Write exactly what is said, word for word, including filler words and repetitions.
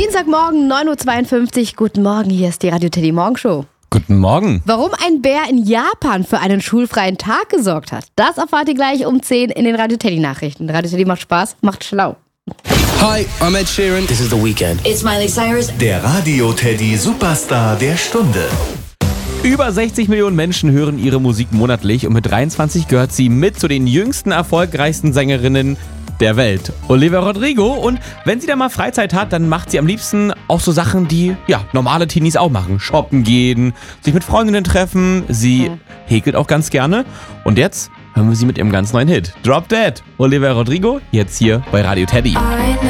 Dienstagmorgen, neun Uhr zweiundfünfzig. Guten Morgen, hier ist die Radio Teddy Morgenshow. Guten Morgen. Warum ein Bär in Japan für einen schulfreien Tag gesorgt hat, das erfahrt ihr gleich um zehn in den Radio Teddy Nachrichten. Radio Teddy macht Spaß, macht schlau. Hi, I'm Ed Sheeran. This is The Weeknd. It's Miley Cyrus. Der Radio Teddy Superstar der Stunde. Über sechzig Millionen Menschen hören ihre Musik monatlich und mit dreiundzwanzig gehört sie mit zu den jüngsten, erfolgreichsten Sängerinnen der Welt. Olivia Rodrigo. Und wenn sie da mal Freizeit hat, dann macht sie am liebsten auch so Sachen, die ja normale Teenies auch machen. Shoppen gehen, sich mit Freundinnen treffen. Sie häkelt auch ganz gerne. Und jetzt hören wir sie mit ihrem ganz neuen Hit. Drop Dead. Olivia Rodrigo, jetzt hier bei Radio Teddy. I know